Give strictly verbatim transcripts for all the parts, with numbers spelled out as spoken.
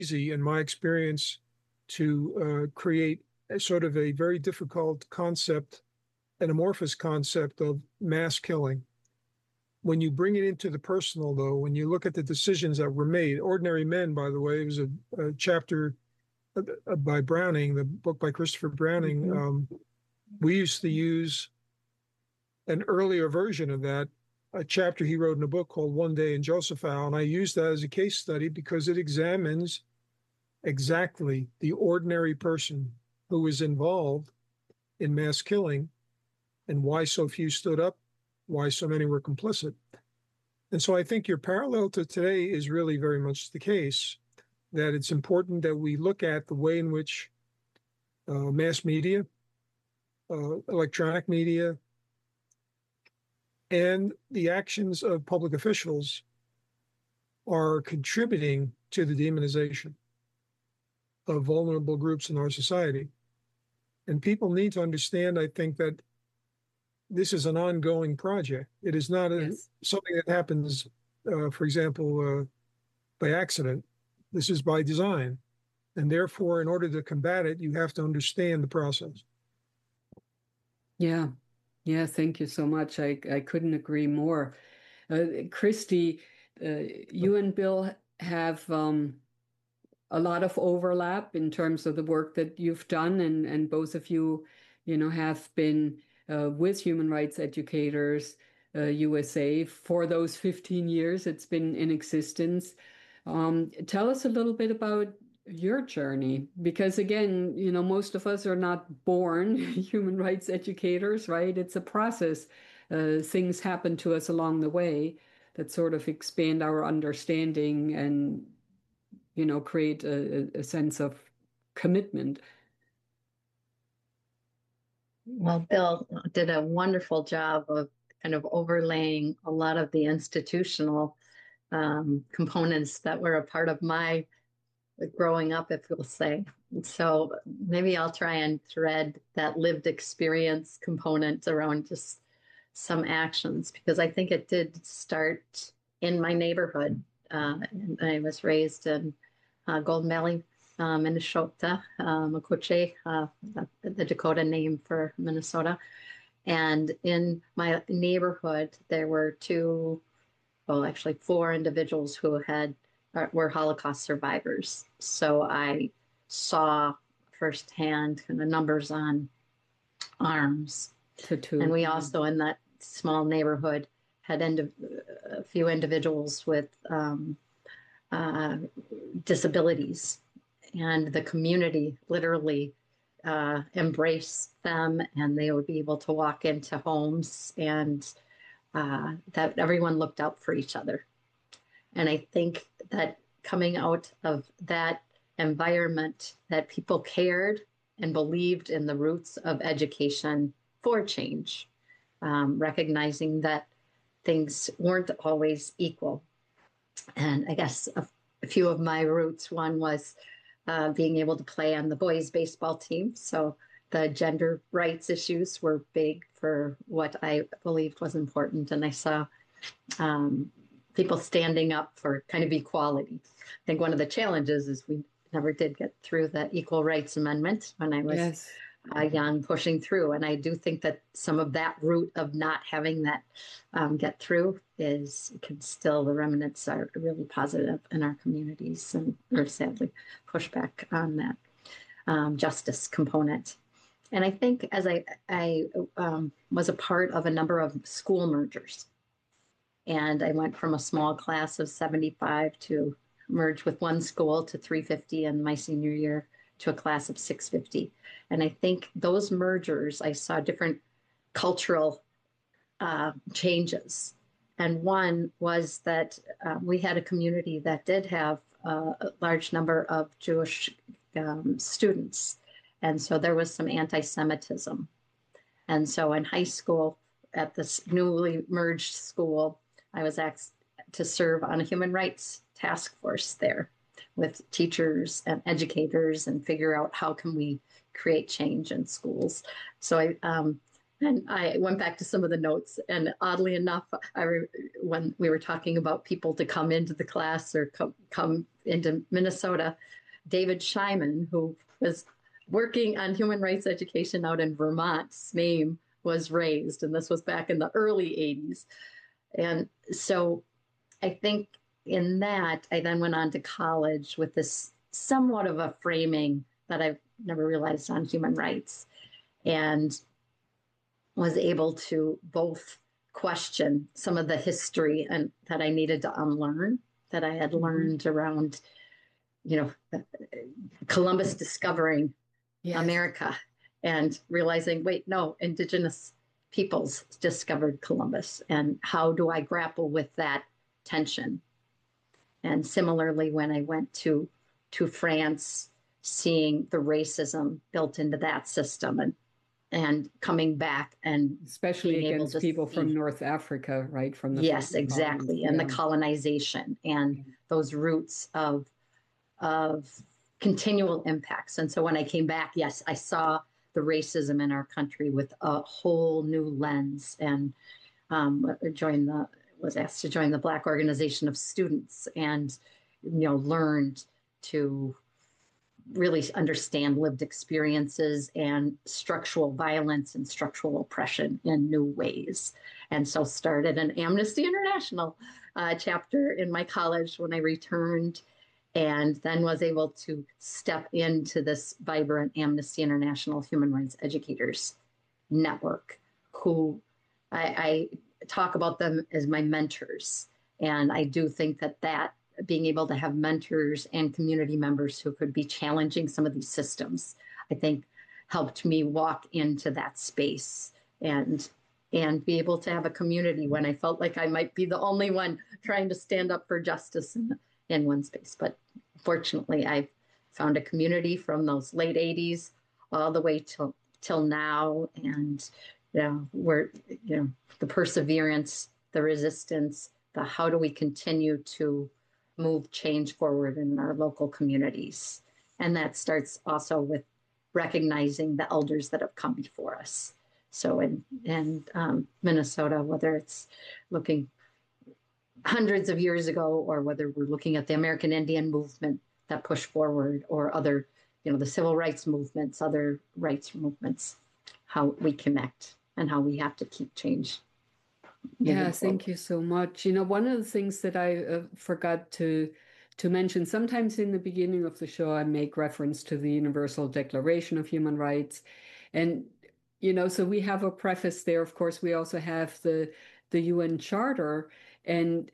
easy, in my experience, to uh, create a sort of a very difficult concept, an amorphous concept of mass killing. When you bring it into the personal, though, when you look at the decisions that were made, Ordinary Men, by the way, it was a, a chapter uh, by Browning, the book by Christopher Browning. Mhm. Um, we used to use an earlier version of that, a chapter he wrote in a book called One Day in Josephau, and I used that as a case study because it examines exactly the ordinary person who was involved in mass killing and why so few stood up, why so many were complicit. And so I think your parallel to today is really very much the case, that it's important that we look at the way in which uh, mass media, uh, electronic media, and the actions of public officials are contributing to the demonization of vulnerable groups in our society. And people need to understand, I think, that this is an ongoing project. It is not a, Yes. something that happens, uh, for example, uh, by accident. This is by design. And therefore, in order to combat it, you have to understand the process. Yeah. Yeah. Thank you so much. I, I couldn't agree more. Uh, Christy, uh, you and Bill have um, a lot of overlap in terms of the work that you've done, and, and both of you, you know, have been uh, with human rights educators, uh, U S A, for those fifteen years it's been in existence. Um, tell us a little bit about your journey, because again, you know, most of us are not born human rights educators, right? It's a process. Uh, things happen to us along the way that sort of expand our understanding and, you know, create a, a sense of commitment. Well, Bill did a wonderful job of kind of overlaying a lot of the institutional um, components that were a part of my growing up, if you'll say. So maybe I'll try and thread that lived experience component around just some actions, because I think it did start in my neighborhood. Uh, and I was raised in uh, Golden Valley, uh, Minnesota, uh, Makoche, uh, the Dakota name for Minnesota. And in my neighborhood, there were two, well, actually four individuals who had uh, were Holocaust survivors. So I saw firsthand kind of numbers on arms. And Tattoo. we also, in that small neighborhood, had indi- a few individuals with um, uh, disabilities, and the community literally uh, embraced them, and they would be able to walk into homes, and uh, that everyone looked out for each other. And I think that coming out of that environment, that people cared and believed in the roots of education for change, um, recognizing that things weren't always equal. And I guess a, a few of my roots, one was uh, being able to play on the boys' baseball team. So the gender rights issues were big for what I believed was important. And I saw um, people standing up for kind of equality. I think one of the challenges is we never did get through the Equal Rights Amendment when I was Yes. uh, young, pushing through. And I do think that some of that root of not having that um, get through is can still, the remnants are really positive in our communities, and we're sadly pushed back on that um, justice component. And I think as I, I um, was a part of a number of school mergers, and I went from a small class of seventy-five to merge with one school to three hundred fifty in my senior year to a class of six hundred fifty. And I think those mergers, I saw different cultural uh, changes. And one was that uh, we had a community that did have uh, a large number of Jewish um, students. And so there was some anti Semitism. And so in high school, at this newly merged school, I was asked to serve on a human rights task force there with teachers and educators and figure out how can we create change in schools. So I, um, And I went back to some of the notes, and oddly enough, I re- when we were talking about people to come into the class or come come into Minnesota, David Scheiman, who was working on human rights education out in Vermont, S M A I M, was raised, and this was back in the early eighties. And so I think in that, I then went on to college with this somewhat of a framing that I've never realized on human rights, and was able to both question some of the history and that I needed to unlearn that I had learned around, you know, Columbus discovering yes. America, and realizing, wait, no, indigenous peoples discovered Columbus, and how do I grapple with that tension? And similarly, when I went to to France, seeing the racism built into that system, and and coming back and especially against people see, from North Africa, right? From the yes, exactly, colonies. And yeah. the colonization and yeah. those roots of of continual impacts. And so when I came back, yes, I saw the racism in our country with a whole new lens, and um, joined the was asked to join the Black Organization of Students, and you know learned to really understand lived experiences and structural violence and structural oppression in new ways. And so started an Amnesty International uh, chapter in my college when I returned, and then was able to step into this vibrant Amnesty International Human Rights Educators Network, who I, I talk about them as my mentors. And I do think that that being able to have mentors and community members who could be challenging some of these systems, I think helped me walk into that space and and be able to have a community when I felt like I might be the only one trying to stand up for justice in, in one space. But fortunately, I've found a community from those late eighties all the way till till now. And you know, we're, you know, the perseverance, the resistance, the how do we continue to move change forward in our local communities. And that starts also with recognizing the elders that have come before us. So in, in um, Minnesota, whether it's looking hundreds of years ago, or whether we're looking at the American Indian movement that pushed forward, or other, you know, the civil rights movements, other rights movements, how we connect and how we have to keep change. Yeah, thank you so much. You know, one of the things that I uh, forgot to to mention, sometimes in the beginning of the show, I make reference to the Universal Declaration of Human Rights. And, you know, so we have a preface there. Of course, we also have the, the U N Charter. And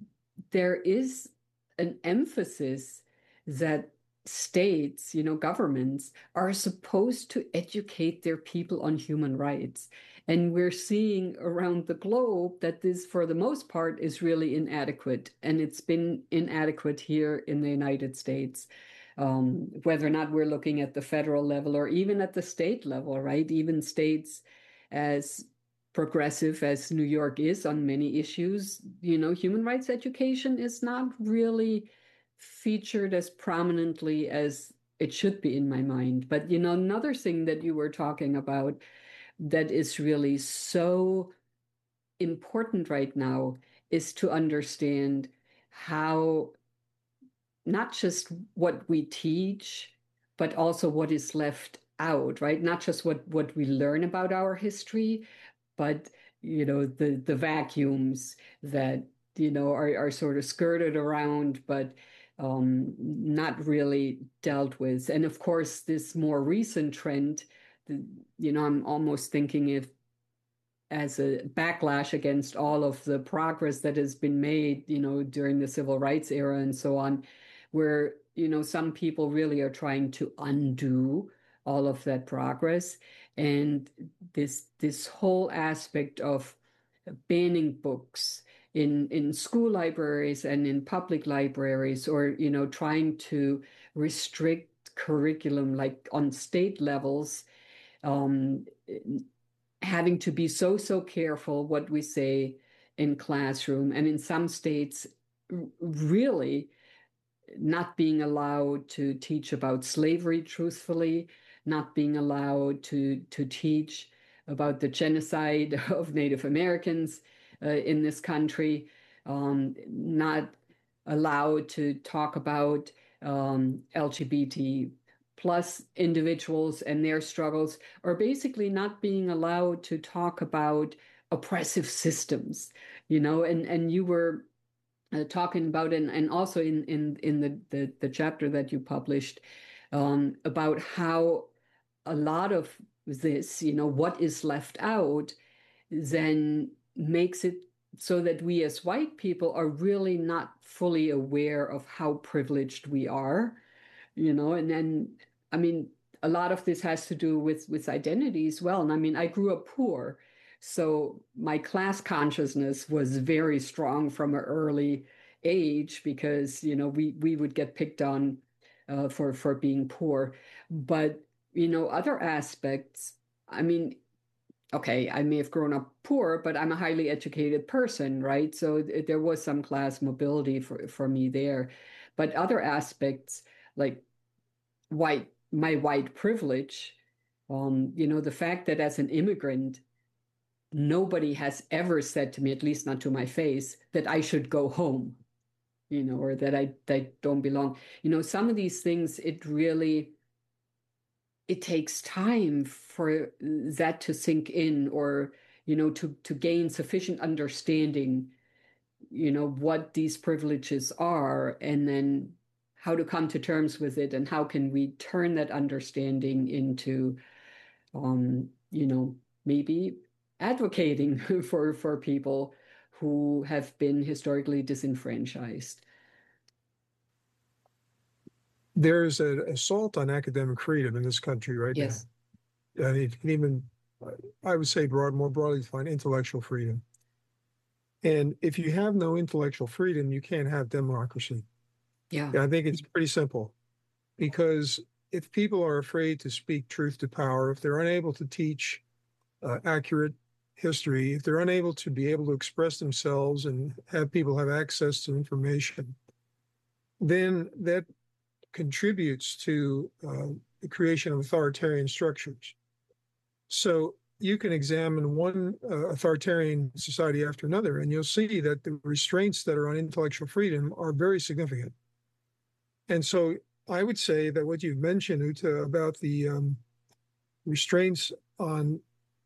there is an emphasis that states, you know, governments are supposed to educate their people on human rights. And we're seeing around the globe that this, for the most part, is really inadequate. And it's been inadequate here in the United States, um, whether or not we're looking at the federal level or even at the state level, right? Even states as progressive as New York is on many issues, you know, human rights education is not really featured as prominently as it should be in my mind. But, you know, another thing that you were talking about that is really so important right now is to understand how not just what we teach, but also what is left out, right? Not just what, what we learn about our history, but, you know, the, the vacuums that, you know, are, are sort of skirted around, but um, not really dealt with. And of course, this more recent trend, you know, I'm almost thinking if as a backlash against all of the progress that has been made, you know, during the civil rights era and so on, where, you know, some people really are trying to undo all of that progress. And this this whole aspect of banning books in in school libraries and in public libraries, or, you know, trying to restrict curriculum like on state levels, um, having to be so, so careful what we say in classroom, and in some states really not being allowed to teach about slavery truthfully, not being allowed to to teach about the genocide of Native Americans uh, in this country, um, not allowed to talk about um, L G B T plus individuals and their struggles, or basically not being allowed to talk about oppressive systems, you know, and, and you were uh, talking about, and, and also in, in, in the, the, the chapter that you published um, about how a lot of this, you know, what is left out, then makes it so that we as white people are really not fully aware of how privileged we are, you know, and then, I mean, a lot of this has to do with, with identity as well. And I mean, I grew up poor, so my class consciousness was very strong from an early age because, you know, we, we would get picked on uh, for, for being poor. But, you know, other aspects, I mean, okay, I may have grown up poor, but I'm a highly educated person, right? So th- there was some class mobility for, for me there. But other aspects, like white, my white privilege, um, you know, the fact that as an immigrant, nobody has ever said to me, at least not to my face, that I should go home, you know, or that I, that I don't belong. You know, some of these things, it really, it takes time for that to sink in, or, you know, to, to gain sufficient understanding, you know, what these privileges are, and then how to come to terms with it, and how can we turn that understanding into, um, you know, maybe advocating for, for people who have been historically disenfranchised. There's an assault on academic freedom in this country right Yes. now. And it can even, I would say, broad, more broadly defined, intellectual freedom. And if you have no intellectual freedom, you can't have democracy. Yeah. Yeah, I think it's pretty simple. Because if people are afraid to speak truth to power, if they're unable to teach uh, accurate history, if they're unable to be able to express themselves and have people have access to information, then that contributes to uh, the creation of authoritarian structures. So you can examine one uh, authoritarian society after another, and you'll see that the restraints that are on intellectual freedom are very significant. And so I would say that what you've mentioned, Uta, about the um, restraints on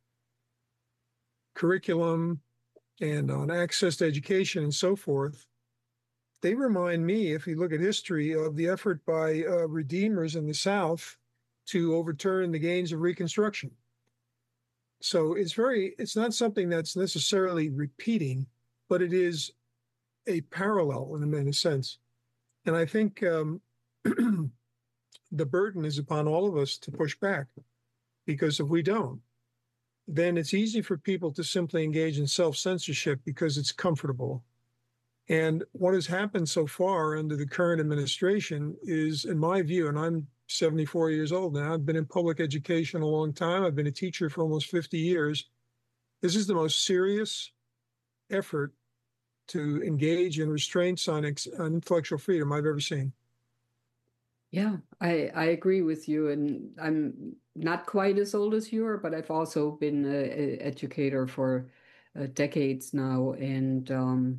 curriculum and on access to education and so forth, they remind me, if you look at history, of the effort by uh, redeemers in the South to overturn the gains of Reconstruction. So it's very, it's not something that's necessarily repeating, but it is a parallel in a, in a sense. And I think um, the burden is upon all of us to push back, because if we don't, then it's easy for people to simply engage in self-censorship because it's comfortable. And what has happened so far under the current administration is, in my view, and I'm seventy-four years old now, I've been in public education a long time, I've been a teacher for almost fifty years. This is the most serious effort to engage in restraints on, ex- on intellectual freedom I've ever seen. Yeah, I, I agree with you. And I'm not quite as old as you are, but I've also been an educator for uh, decades now. And um,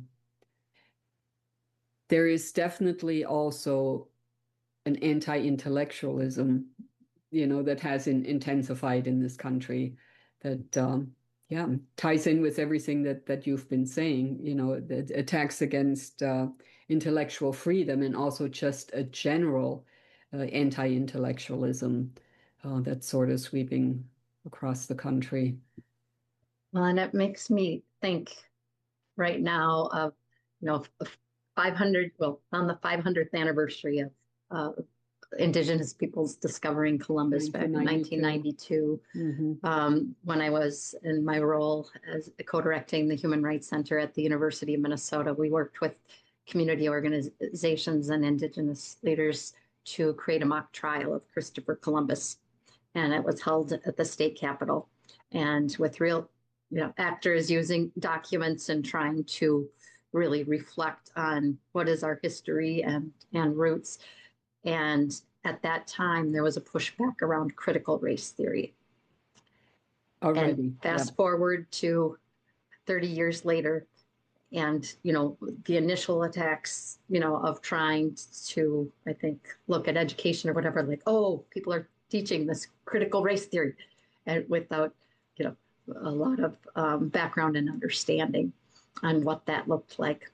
there is definitely also an anti-intellectualism, you know, that has in, intensified in this country that, um, yeah, ties in with everything that, that you've been saying, you know, the attacks against uh, intellectual freedom, and also just a general uh, anti-intellectualism uh, that's sort of sweeping across the country. Well, and it makes me think right now of, you know, five hundred, well, on the five hundredth anniversary of uh, Indigenous peoples discovering Columbus back in nineteen ninety-two, mm-hmm. um, when I was in my role as co-directing the Human Rights Center at the University of Minnesota. We worked with community organizations and Indigenous leaders to create a mock trial of Christopher Columbus. And it was held at the state capitol, and with real, you know, actors using documents and trying to really reflect on what is our history and, and roots. And at that time, there was a pushback around critical race theory. already. And fast Yeah. forward to thirty years later, and, you know, the initial attacks, you know, of trying to, I think, look at education or whatever, like, oh, people are teaching this critical race theory, and without, you know, a lot of um, background and understanding on what that looked like.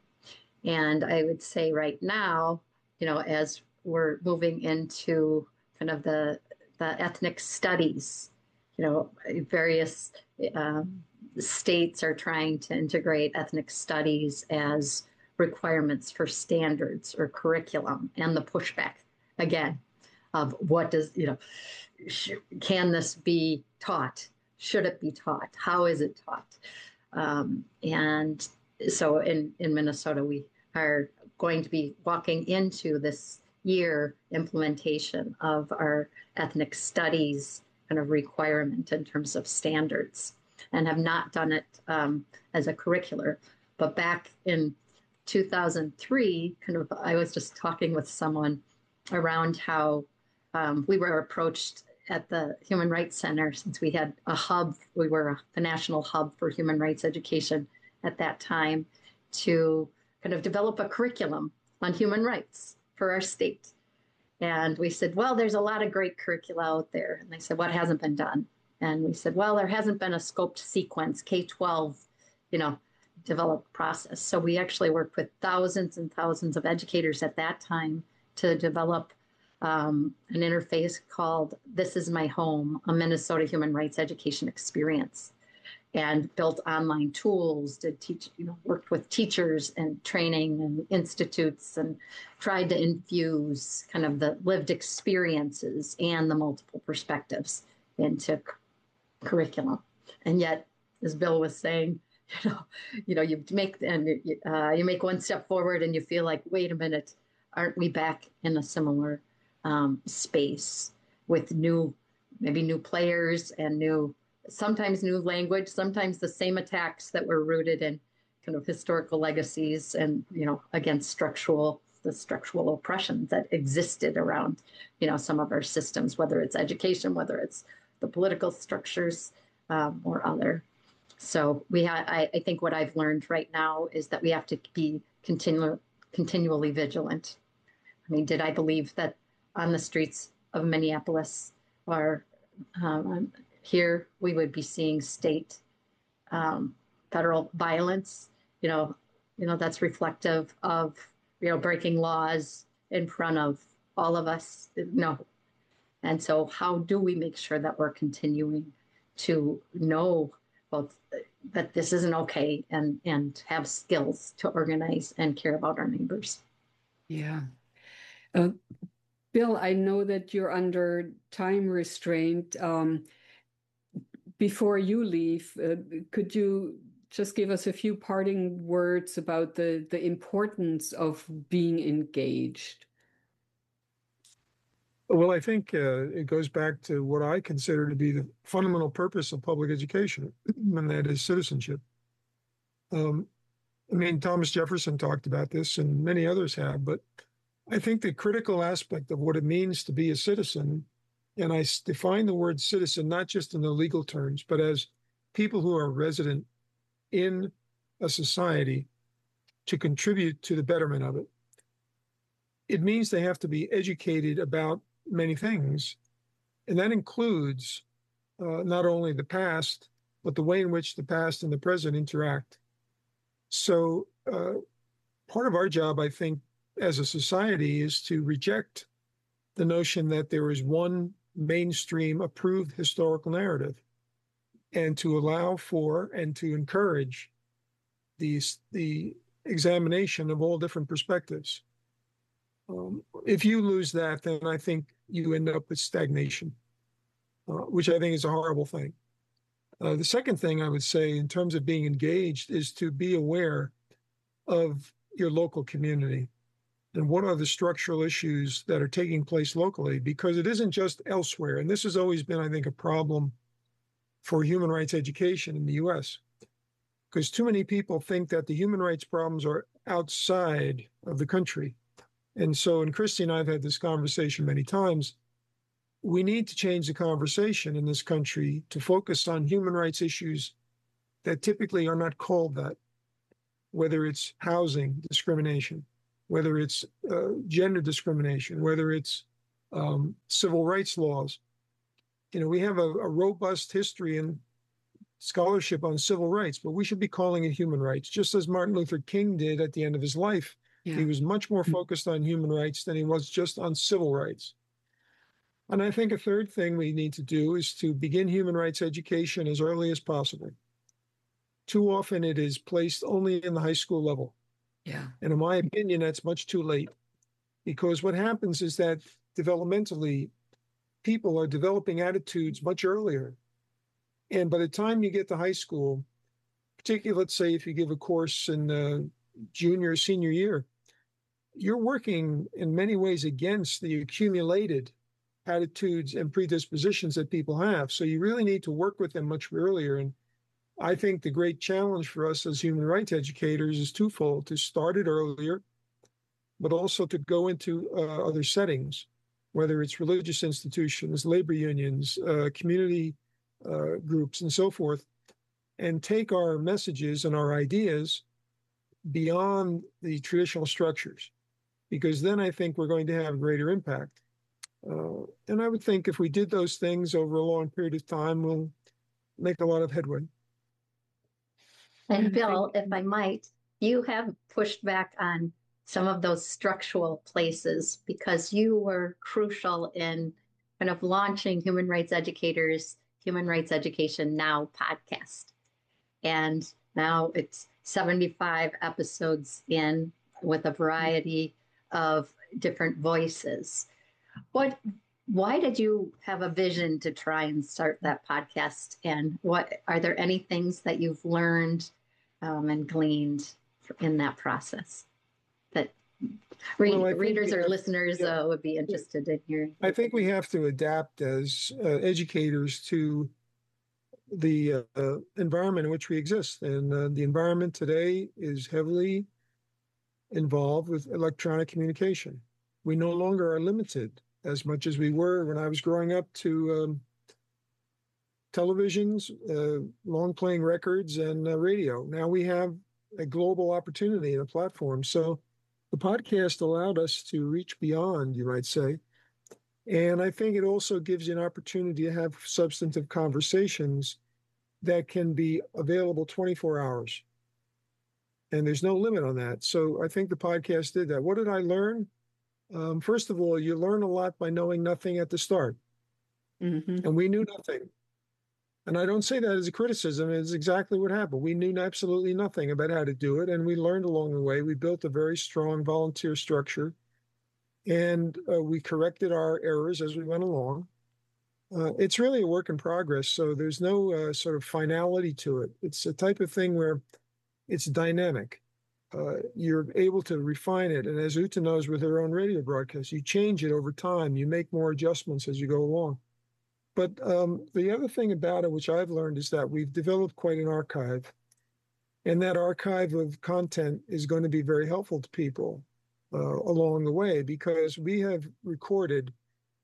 And I would say right now, you know, as we're moving into kind of the the ethnic studies, you know, various um, states are trying to integrate ethnic studies as requirements for standards or curriculum, and the pushback again of what does, you know, sh- can this be taught? Should it be taught? How is it taught? Um, and so in, in Minnesota, we are going to be walking into this year implementation of our ethnic studies kind of requirement in terms of standards, and have not done it um, as a curricular. But back in two thousand three, kind of, I was just talking with someone around how um, we were approached at the Human Rights Center, since we had a hub, we were the national hub for human rights education at that time, to kind of develop a curriculum on human rights for our state. And we said, well, there's a lot of great curricula out there. And they said, what hasn't been done? And we said, well, there hasn't been a scoped sequence, K twelve, you know, developed process. So we actually worked with thousands and thousands of educators at that time to develop um, an interface called This Is My Home, a Minnesota Human Rights Education Experience, and built online tools, did teach, you know, worked with teachers and training and institutes, and tried to infuse kind of the lived experiences and the multiple perspectives into c- curriculum. And yet, as Bill was saying, you know, you know, you make and uh, you make one step forward, and you feel like, wait a minute, aren't we back in a similar um, space with new, maybe new players and new, sometimes new language, sometimes the same attacks that were rooted in kind of historical legacies and, you know, against structural, the structural oppression that existed around, you know, some of our systems, whether it's education, whether it's the political structures um, or other. So we ha- I, I think what I've learned right now is that we have to be continu- continually vigilant. I mean, did I believe that on the streets of Minneapolis or um, here we would be seeing state, um, federal violence? You know, you know that's reflective of, you know, breaking laws in front of all of us. No. And so, how do we make sure that we're continuing to know both that this isn't okay, and and have skills to organize and care about our neighbors? Yeah. Uh, Bill, I know that you're under time restraint. Um, before you leave, uh, could you just give us a few parting words about the, the importance of being engaged? Well, I think uh, it goes back to what I consider to be the fundamental purpose of public education, and that is citizenship. Um, I mean, Thomas Jefferson talked about this, and many others have, but I think the critical aspect of what it means to be a citizen, and I s- define the word citizen not just in the legal terms, but as people who are resident in a society to contribute to the betterment of it. It means they have to be educated about many things, and that includes uh, not only the past, but the way in which the past and the present interact. So uh, part of our job, I think, as a society is to reject the notion that there is one mainstream approved historical narrative, and to allow for and to encourage these, the examination of all different perspectives. Um, if you lose that, then I think you end up with stagnation, uh, which I think is a horrible thing. Uh, the second thing I would say in terms of being engaged is to be aware of your local community and what are the structural issues that are taking place locally, because it isn't just elsewhere. And this has always been, I think, a problem for human rights education in the U S, because too many people think that the human rights problems are outside of the country. And so, and Christy and I have had this conversation many times, we need to change the conversation in this country to focus on human rights issues that typically are not called that, whether it's housing discrimination, whether it's uh, gender discrimination, whether it's um, civil rights laws. You know, we have a, a robust history and scholarship on civil rights, but we should be calling it human rights, just as Martin Luther King did at the end of his life. Yeah. He was much more focused on human rights than he was just on civil rights. And I think a third thing we need to do is to begin human rights education as early as possible. Too often it is placed only in the high school level. Yeah. And in my opinion, that's much too late, because what happens is that developmentally, people are developing attitudes much earlier. And by the time you get to high school, particularly, let's say if you give a course in uh, junior or senior year, you're working in many ways against the accumulated attitudes and predispositions that people have. So you really need to work with them much earlier. And I think the great challenge for us as human rights educators is twofold: to start it earlier, but also to go into uh, other settings, whether it's religious institutions, labor unions, uh, community uh, groups, and so forth, and take our messages and our ideas beyond the traditional structures, because then I think we're going to have greater impact. Uh, and I would think if we did those things over a long period of time, we'll make a lot of headway. And Bill, if I might, you have pushed back on some of those structural places because you were crucial in kind of launching Human Rights Educators, Human Rights Education Now podcast. And now it's seventy-five episodes in with a variety of different voices. What, why did you have a vision to try and start that podcast? And what, are there any things that you've learned um, and gleaned in that process that re- Well, readers or have, listeners yeah, uh, would be interested in hearing? I think we have to adapt as uh, educators to the uh, environment in which we exist. And uh, the environment today is heavily involved with electronic communication. We no longer are limited as much as we were when I was growing up to um, televisions, uh, long playing records, and uh, radio. Now we have a global opportunity and a platform. So the podcast allowed us to reach beyond, you might say. And I think it also gives you an opportunity to have substantive conversations that can be available twenty-four hours. And there's no limit on that. So I think the podcast did that. What did I learn? Um, first of all, you learn a lot by knowing nothing at the start. Mm-hmm. And we knew nothing. And I don't say that as a criticism. It's exactly what happened. We knew absolutely nothing about how to do it. And we learned along the way. We built a very strong volunteer structure. And uh, we corrected our errors as we went along. Uh, it's really a work in progress. So there's no uh, sort of finality to it. It's a type of thing where it's dynamic. Uh, you're able to refine it. And as Uta knows with her own radio broadcast, you change it over time. You make more adjustments as you go along. But um, the other thing about it, which I've learned, is that we've developed quite an archive. And that archive of content is going to be very helpful to people uh, along the way, because we have recorded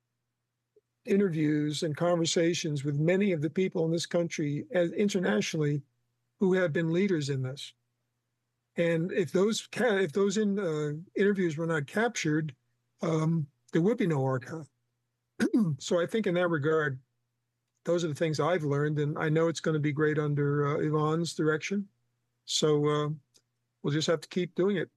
interviews and conversations with many of the people in this country and internationally who have been leaders in this. And if those ca- if those in, uh, interviews were not captured, um, there would be no archive. So I think in that regard, those are the things I've learned, and I know it's going to be great under uh, Yvonne's direction. So uh, we'll just have to keep doing it.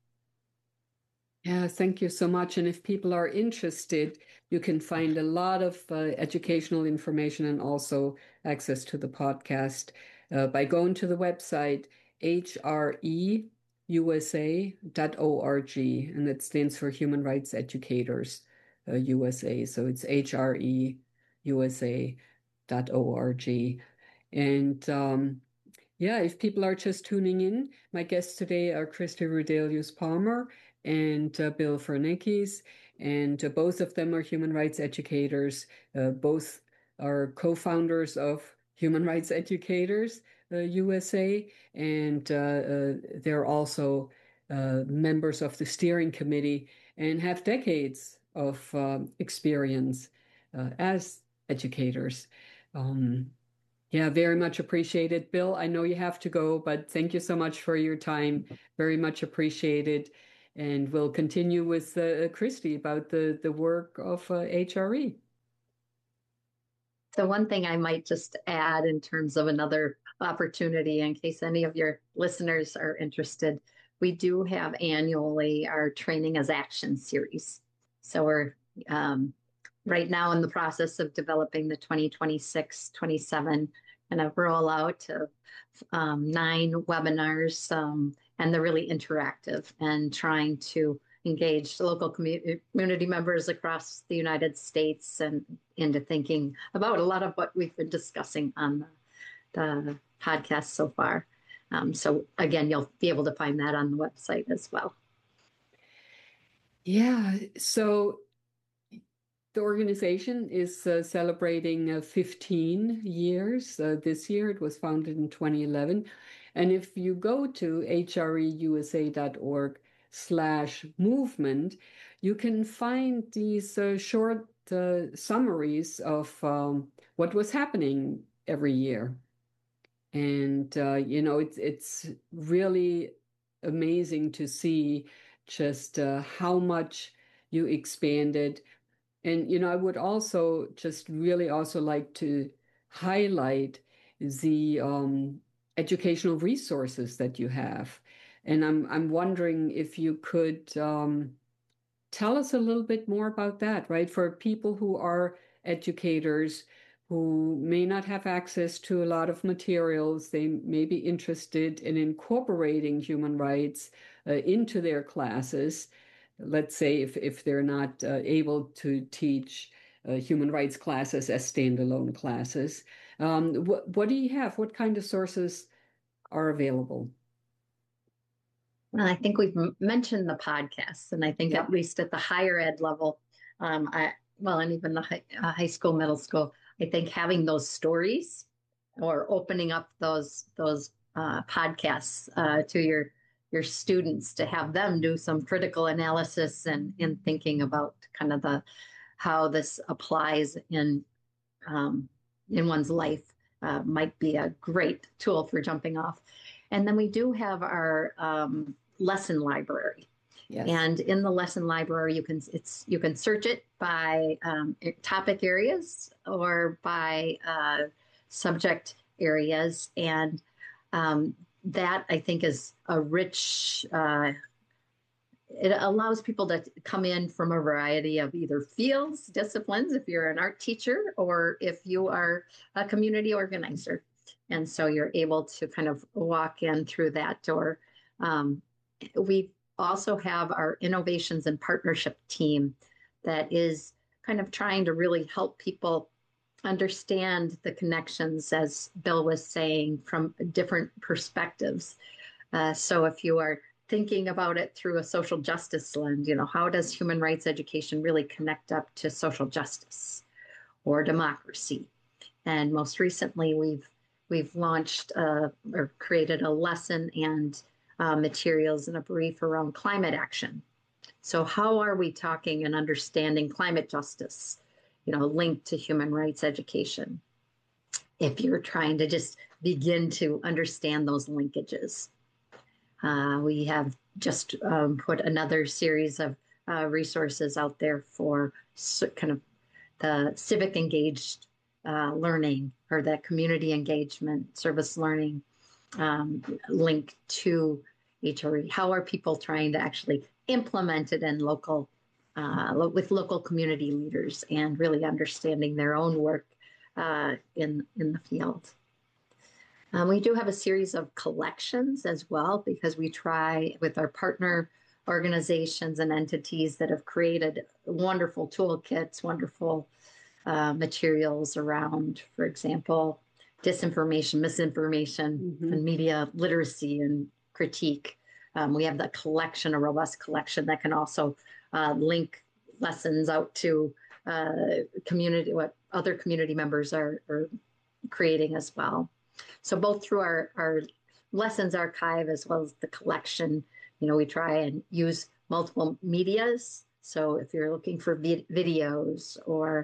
Yeah, thank you so much. And if people are interested, you can find a lot of uh, educational information and also access to the podcast uh, by going to the website H R E U S A dot org, and it stands for Human Rights Educators uh, U S A. So it's H R E U S A dot org. And um, yeah, if people are just tuning in, my guests today are Christy Rudelius Palmer and uh, Bill Fernikes, and uh, both of them are human rights educators. Uh, both are co-founders of Human Rights Educators uh, U S A, and uh, uh, they're also uh, members of the steering committee and have decades of uh, experience uh, as educators. Um, yeah, very much appreciated. Bill, I know you have to go, but thank you so much for your time. Very much appreciated. And we'll continue with uh, Christy about the, the work of uh, H R E. So one thing I might just add in terms of another opportunity, in case any of your listeners are interested, we do have annually our Training as Action series. So we're um, right now in the process of developing the twenty twenty-six twenty-seven kind of rollout of um, nine webinars, um, and they're really interactive and trying to engage local commu- community members across the United States and into thinking about a lot of what we've been discussing on the, the podcast so far. Um, so again, you'll be able to find that on the website as well. Yeah, so the organization is uh, celebrating uh, fifteen years. Uh, this year it was founded in twenty eleven. And if you go to h r e u s a dot org slash movement, you can find these uh, short uh, summaries of um, what was happening every year. And, uh, you know, it's, it's really amazing to see just uh, how much you expanded. And, you know, I would also just really also like to highlight the um, educational resources that you have. And I'm, I'm wondering if you could um, tell us a little bit more about that, right? For people who are educators who may not have access to a lot of materials, they may be interested in incorporating human rights uh, into their classes. Let's say if, if they're not uh, able to teach uh, human rights classes as standalone classes. Um, what, what do you have? What kind of sources are available? Well, I think we've m- mentioned the podcasts, and I think Yep. at least at the higher ed level, um, I, well, and even the high, uh, high school, middle school, I think having those stories or opening up those those uh, podcasts uh, to your your students to have them do some critical analysis and in thinking about kind of the how this applies in um, in one's life uh, might be a great tool for jumping off. And then we do have our um, lesson library. Yes. And in the lesson library, you can it's you can search it by um, topic areas or by uh, subject areas, and um, that I think is a rich. Uh, it allows people to come in from a variety of either fields, disciplines, if you're an art teacher or if you are a community organizer. And so you're able to kind of walk in through that door. Um, we also have our innovations and partnership team that is kind of trying to really help people understand the connections, as Bill was saying, from different perspectives. Uh, so if you are thinking about it through a social justice lens, you know, how does human rights education really connect up to social justice or democracy? And most recently, we've we've launched uh, or created a lesson and uh, materials and a brief around climate action. So how are we talking and understanding climate justice, you know, linked to human rights education? If you're trying to just begin to understand those linkages. Uh, we have just um, put another series of uh, resources out there for so, kind of the civic engaged uh, learning or that community engagement service learning um, linked to H R E. How are people trying to actually implement it in local, uh, lo- with local community leaders and really understanding their own work uh, in, in the field? Um, we do have a series of collections as well, because we try with our partner organizations and entities that have created wonderful toolkits, wonderful uh, materials around, for example, disinformation, misinformation, Mhm. and media literacy and critique. Um, we have the collection, a robust collection that can also uh, link lessons out to uh, community, what other community members are, are creating as well. So both through our, our lessons archive as well as the collection, you know, we try and use multiple medias. So if you're looking for vid- videos or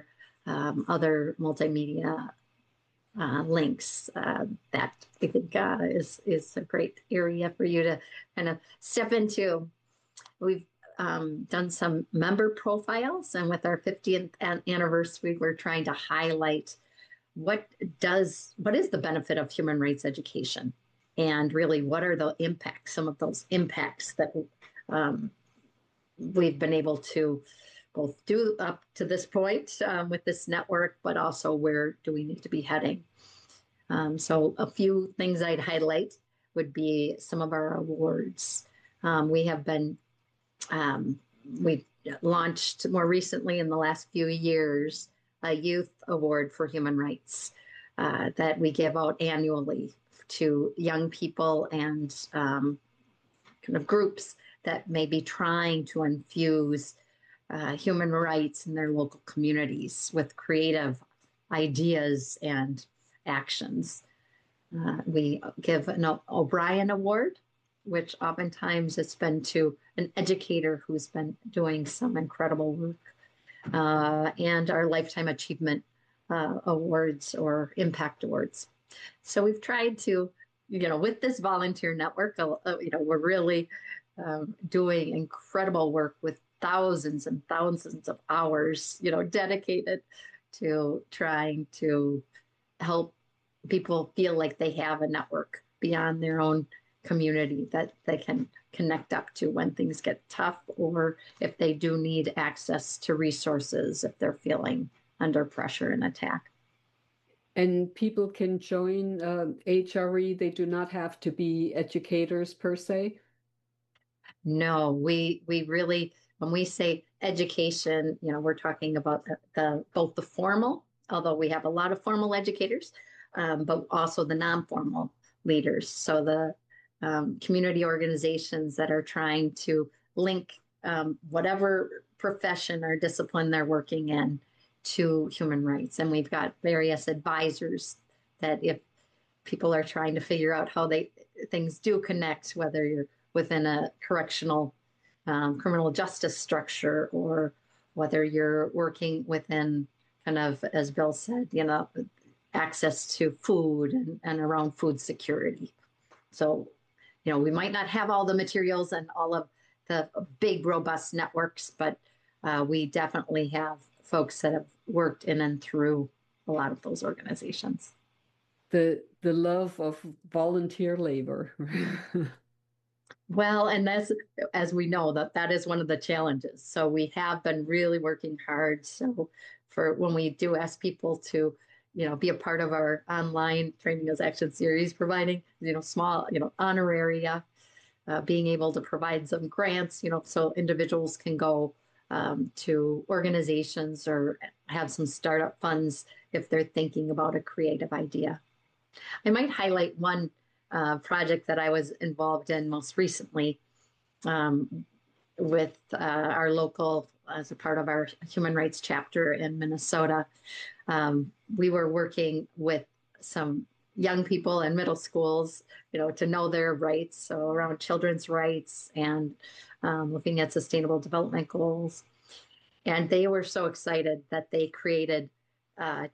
um, other multimedia uh, links. Uh, that I think uh, is is a great area for you to kind of step into. We've um, done some member profiles, and with our fiftieth anniversary, we're trying to highlight what does what is the benefit of human rights education, and really what are the impacts, some of those impacts that um, we've been able to both do up to this point um, with this network, but also where do we need to be heading. Um, so a few things I'd highlight would be some of our awards. Um, we have been, um, we've launched more recently in the last few years, a youth award for human rights uh, that we give out annually to young people and um, kind of groups that may be trying to infuse uh, human rights in their local communities with creative ideas and actions. Uh, we give an O'Brien Award, which oftentimes it's been to an educator who's been doing some incredible work, uh, and our Lifetime Achievement uh, Awards or Impact Awards. So we've tried to, you know, with this volunteer network, uh, you know, we're really um, doing incredible work with thousands and thousands of hours, you know, dedicated to trying to help people feel like they have a network beyond their own community that they can connect up to when things get tough, or if they do need access to resources, if they're feeling under pressure and attack. And people can join uh, H R E. They do not have to be educators per se. No, we we really, when we say education, you know, we're talking about the, the both the formal, although we have a lot of formal educators, um, but also the non-formal leaders. So the um, community organizations that are trying to link um, whatever profession or discipline they're working in to human rights. And we've got various advisors that if people are trying to figure out how they things do connect, whether you're within a correctional um, criminal justice structure, or whether you're working within kind of, as Bill said, you know, access to food and, and around food security. So, you know, we might not have all the materials and all of the big, robust networks, but uh, we definitely have folks that have worked in and through a lot of those organizations. The the love of volunteer labor. Well, and that's, as we know, that that is one of the challenges. So we have been really working hard. So for when we do ask people to, you know, be a part of our online Training as Action series, providing, you know, small, you know, honoraria, uh, being able to provide some grants, you know, so individuals can go um, to organizations or have some startup funds if they're thinking about a creative idea. I might highlight one uh, project that I was involved in most recently um, with uh, our local, as a part of our human rights chapter in Minnesota. Um, we were working with some young people in middle schools, you know, to know their rights, so around children's rights and um, looking at sustainable development goals. And they were so excited that they created uh,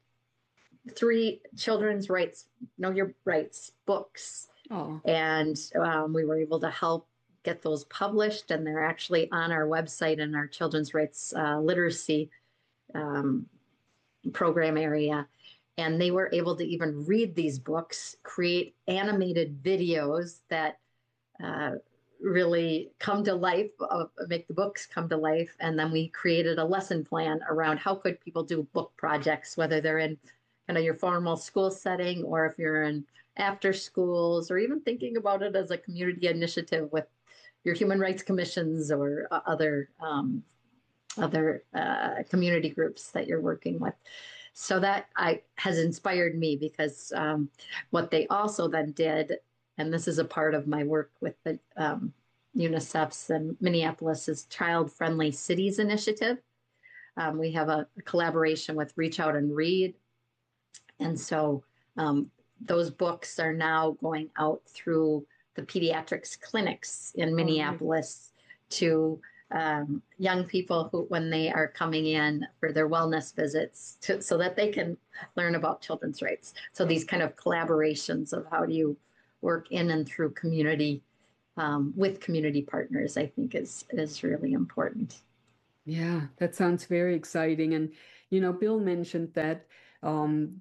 three children's rights, know your rights books. Oh. And um, we were able to help get those published, and they're actually on our website in our children's rights uh, literacy um, program area. And they were able to even read these books, create animated videos that uh, really come to life, uh, make the books come to life. And then we created a lesson plan around how could people do book projects, whether they're in kind of your formal school setting, or if you're in after schools, or even thinking about it as a community initiative with your human rights commissions or uh, other um, other uh, community groups that you're working with. So that I, has inspired me, because um, what they also then did, and this is a part of my work with the um, UNICEF's and Minneapolis's Child Friendly Cities Initiative. Um, we have a, a collaboration with Reach Out and Read. And so um, those books are now going out through the pediatrics clinics in Minneapolis to um, young people who, when they are coming in for their wellness visits, to, so that they can learn about children's rights. So these kind of collaborations of how do you work in and through community um, with community partners, I think is is really important. Yeah, that sounds very exciting. And, you know, Bill mentioned that um,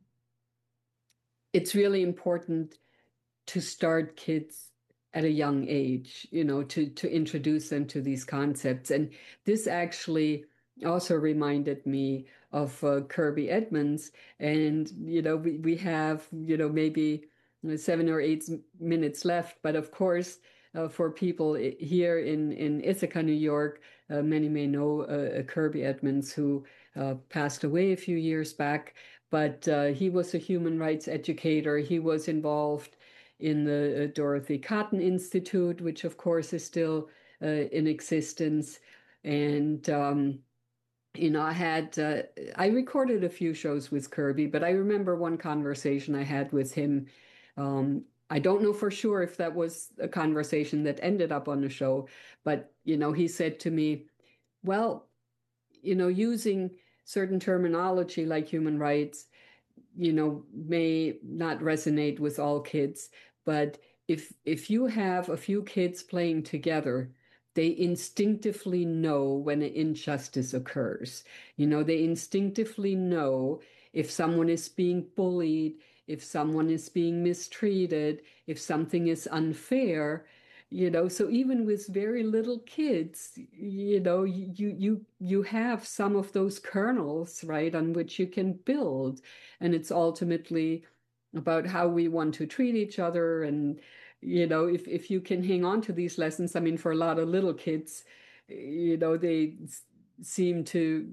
it's really important to start kids at a young age, you know, to to introduce them to these concepts. And this actually also reminded me of uh, Kirby Edmonds. And, you know, we, we have, you know, maybe seven or eight minutes left. But of course, uh, for people here in, in Ithaca, New York, uh, many may know uh, Kirby Edmonds, who uh, passed away a few years back. But uh, he was a human rights educator. He was involved in the uh, Dorothy Cotton Institute, which of course is still uh, in existence. And, um, you know, I had, uh, I recorded a few shows with Kirby, but I remember one conversation I had with him. Um, I don't know for sure if that was a conversation that ended up on the show, but, you know, he said to me, well, you know, using certain terminology like human rights, you know, may not resonate with all kids, but if if you have a few kids playing together, they instinctively know when an injustice occurs. You know, they instinctively know if someone is being bullied, if someone is being mistreated, if something is unfair. You know, so even with very little kids, you know, you you you have some of those kernels, right, on which you can build. And it's ultimately about how we want to treat each other. And, you know, if, if you can hang on to these lessons, I mean, for a lot of little kids, you know, they seem to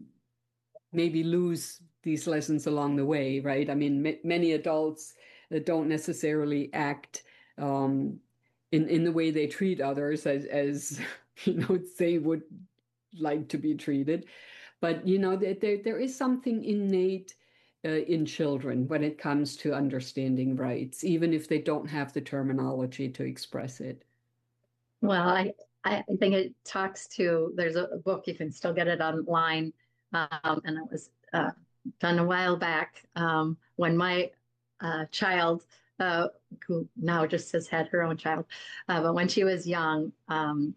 maybe lose these lessons along the way, right? I mean, many adults that don't necessarily act um, in, in the way they treat others as, as, you know, they would like to be treated. But, you know, there, there is something innate uh, in children when it comes to understanding rights, even if they don't have the terminology to express it. Well, I, I think it talks to, there's a, a book, you can still get it online. Um, and it was uh, done a while back um, when my uh, child, uh, who now just has had her own child, uh, but when she was young, um,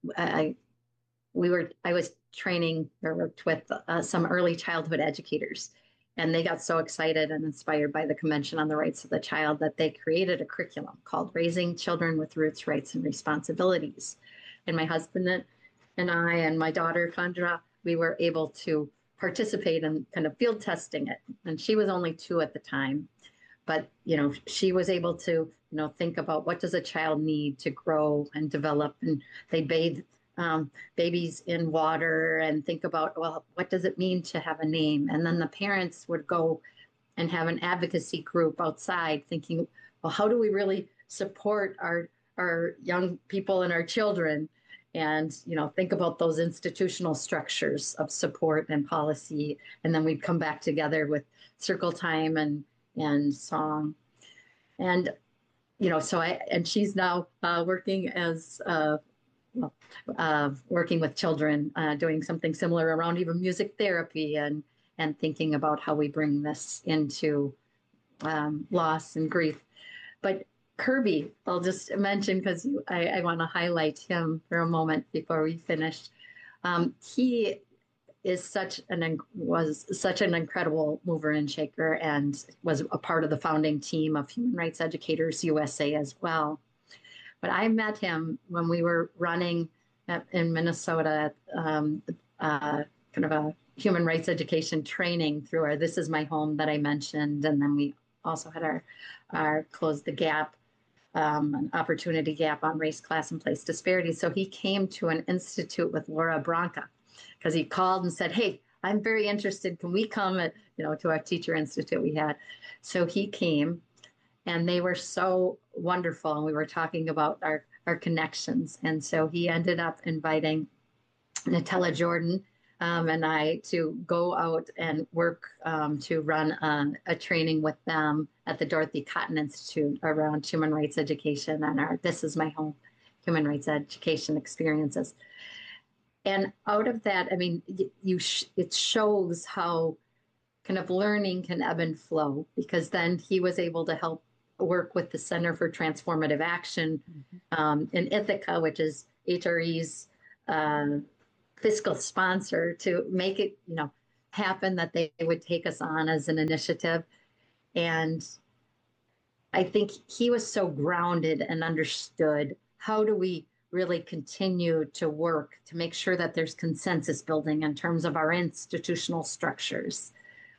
I, we were, I was training or worked with uh, some early childhood educators. And they got so excited and inspired by the Convention on the Rights of the Child that they created a curriculum called Raising Children with Roots, Rights, and Responsibilities. And my husband and I and my daughter, Chandra, we were able to participate in kind of field testing it. And she was only two at the time. But, you know, she was able to, you know, think about what does a child need to grow and develop. And they bathe Um, babies in water and think about, well, what does it mean to have a name? And then the parents would go and have an advocacy group outside thinking, well, how do we really support our, our young people and our children? And, you know, think about those institutional structures of support and policy. And then we'd come back together with circle time and, and song. And, you know, so I, and she's now uh, working as uh, well, uh, working with children, uh, doing something similar around even music therapy and and thinking about how we bring this into um, loss and grief. But Kirby, I'll just mention because I, I want to highlight him for a moment before we finish. Um, he is such an was such an incredible mover and shaker and was a part of the founding team of Human Rights Educators U S A as well. But I met him when we were running at, in Minnesota, um, uh, kind of a human rights education training through our This Is My Home that I mentioned. And then we also had our, our Close the Gap, um, an opportunity gap on race, class, and place disparities. So he came to an institute with Laura Branca because he called and said, hey, I'm very interested. Can we come at, you know, to our teacher institute we had? So he came. And they were so wonderful. And we were talking about our, our connections. And so he ended up inviting Nutella Jordan um, and I to go out and work um, to run a, a training with them at the Dorothy Cotton Institute around human rights education and our This Is My Home human rights education experiences. and out of that, I mean, you sh- it shows how kind of learning can ebb and flow, because then he was able to help work with the Center for Transformative Action um, in Ithaca, which is H R E's uh, fiscal sponsor, to make it, you know, happen that they would take us on as an initiative. And I think he was so grounded and understood how do we really continue to work to make sure that there's consensus building in terms of our institutional structures.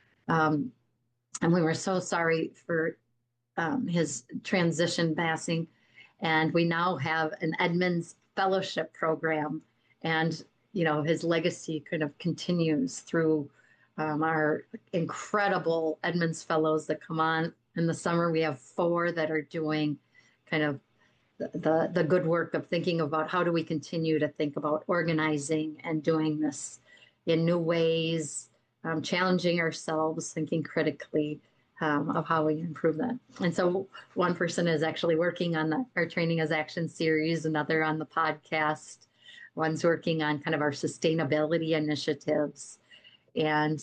Um, and we were so sorry for um, his transition passing. And we now have an Edmonds Fellowship Program. And, you know, his legacy kind of continues through um, our incredible Edmonds Fellows that come on in the summer. We have four that are doing kind of the, the, the good work of thinking about how do we continue to think about organizing and doing this in new ways, um, challenging ourselves, thinking critically um, of how we improve that. And so one person is actually working on the, our Training as Action series, another on the podcast, one's working on kind of our sustainability initiatives. And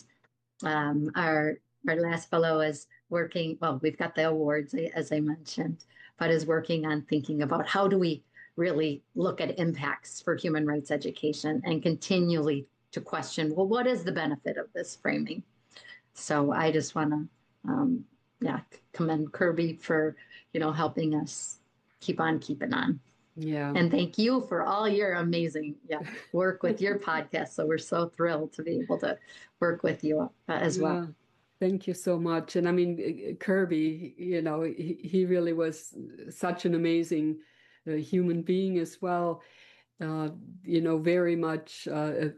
um, our, our last fellow is working, well, we've got the awards, as I mentioned, but is working on thinking about how do we really look at impacts for human rights education and continually to question, well, what is the benefit of this framing? So I just want to, um, yeah, commend Kirby for, you know, helping us keep on keeping on. Yeah. And thank you for all your amazing yeah, work with your podcast. So we're so thrilled to be able to work with you uh, as well. Yeah. Thank you so much. And I mean, Kirby, you know, he, he really was such an amazing uh, human being as well. Uh, you know, very much uh,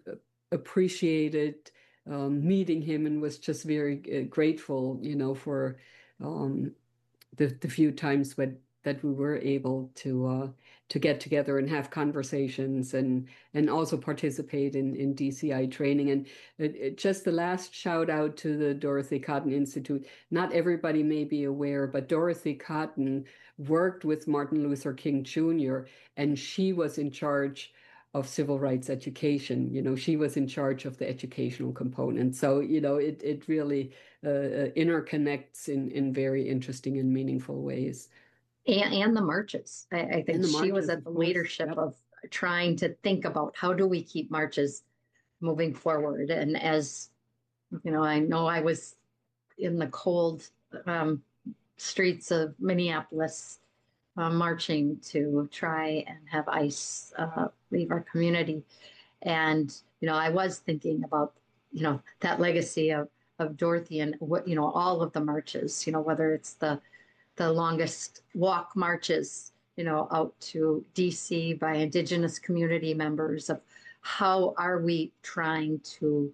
appreciated um, meeting him, and was just very uh, grateful, you know, for um, the, the few times when that we were able to uh, to get together and have conversations, and and also participate in in D C I training. And it, it, just the last shout out to the Dorothy Cotton Institute. Not everybody may be aware, but Dorothy Cotton worked with Martin Luther King Junior, and she was in charge of civil rights education. You know, she was in charge of the educational component. So, you know, it it really uh, interconnects in in very interesting and meaningful ways. And, and the marches. I, I think she marches, was at the leadership yep. of trying to think about how do we keep marches moving forward. And as you know, I know I was in the cold um, streets of Minneapolis uh, marching to try and have ICE uh, leave our community. And, you know, I was thinking about, you know, that legacy of, of Dorothy and what, you know, all of the marches, you know, whether it's the the longest walk marches, you know, out to D C by Indigenous community members, of how are we trying to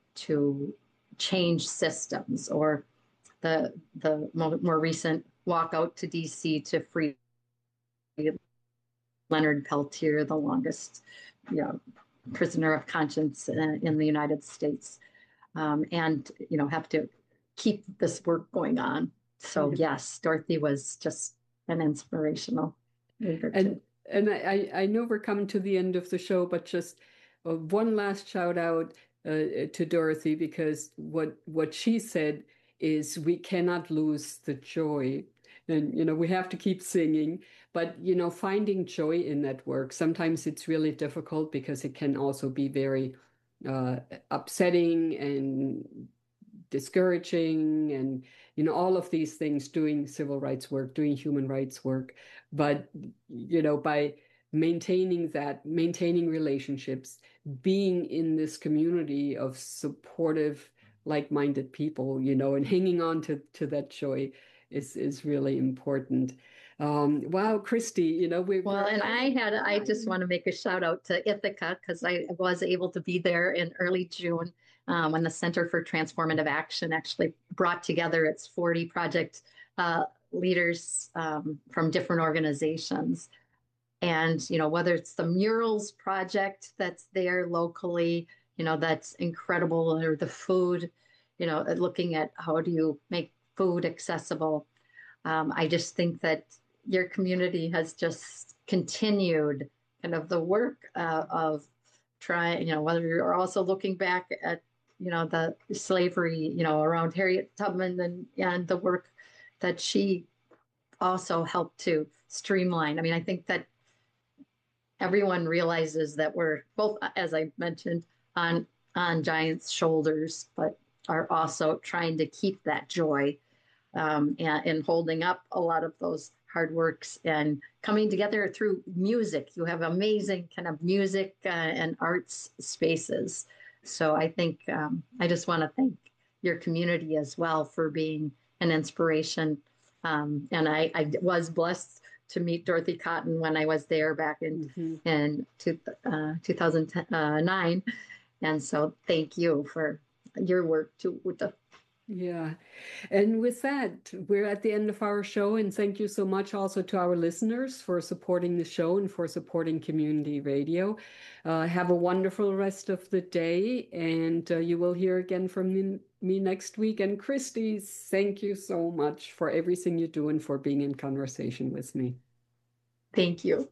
to change systems, or the the more, more recent walk out to D C to free Leonard Peltier, the longest, you know, prisoner of conscience in, in the United States, um, and you know, have to keep this work going on. So yes, Dorothy was just an inspirational leader. And and I, I know we're coming to the end of the show, but just uh, one last shout out uh, to Dorothy, because what what she said is we cannot lose the joy. And, you know, we have to keep singing, but, you know, finding joy in that work, sometimes it's really difficult because it can also be very uh, upsetting and discouraging, and you know, all of these things, doing civil rights work, doing human rights work. But you know, by maintaining that maintaining relationships, being in this community of supportive, like-minded people, you know, and hanging on to to that joy is is really important. Um, wow, Christy, you know, we well, and I had, I just want to make a shout out to Ithaca, because I was able to be there in early June um, when the Center for Transformative Action actually brought together its forty project uh, leaders um, from different organizations. And, you know, whether it's the murals project that's there locally, you know, that's incredible, or the food, you know, looking at how do you make food accessible. Um, I just think that your community has just continued kind of the work uh, of trying, you know, whether you're also looking back at, you know, the slavery, you know, around Harriet Tubman and, and the work that she also helped to streamline. I mean, I think that everyone realizes that we're both, as I mentioned, on on giants' shoulders, but are also trying to keep that joy um, and, and holding up a lot of those hard works and coming together through music. You have amazing kind of music uh, and arts spaces. So I think um, I just want to thank your community as well for being an inspiration. Um, and I, I was blessed to meet Dorothy Cotton when I was there back in mm-hmm. in two, uh, two thousand nine. And so thank you for your work too, Uta. Yeah. And with that, we're at the end of our show. And thank you so much also to our listeners for supporting the show and for supporting community radio. Uh, have a wonderful rest of the day. And uh, you will hear again from me, me next week. And Christy, thank you so much for everything you do and for being in conversation with me. Thank you.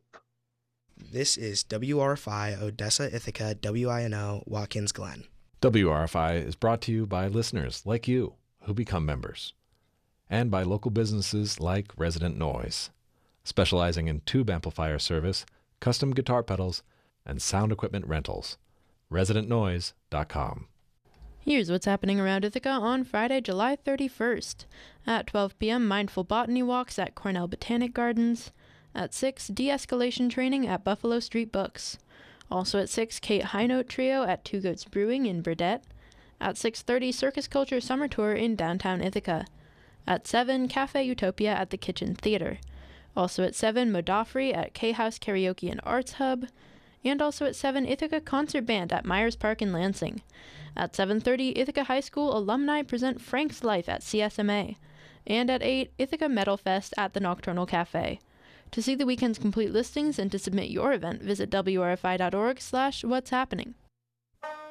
This is W R F I Odessa Ithaca W I N O Watkins Glen. W R F I is brought to you by listeners like you who become members, and by local businesses like Resident Noise, specializing in tube amplifier service, custom guitar pedals, and sound equipment rentals. resident noise dot com. Here's what's happening around Ithaca on Friday, July thirty-first. At twelve p.m., mindful botany walks at Cornell Botanic Gardens. At six, de-escalation training at Buffalo Street Books. Also at six, Kate High Note Trio at Two Goats Brewing in Burdett. At six thirty, Circus Culture Summer Tour in downtown Ithaca. At seven, Cafe Utopia at the Kitchen Theater. Also at seven, Modafri at K-House Karaoke and Arts Hub. And also at seven, Ithaca Concert Band at Myers Park in Lansing. At seven thirty, Ithaca High School alumni present Frank's Life at C S M A. And at eight, Ithaca Metal Fest at the Nocturnal Cafe. To see the weekend's complete listings and to submit your event, visit W R F I dot org slash what's happening.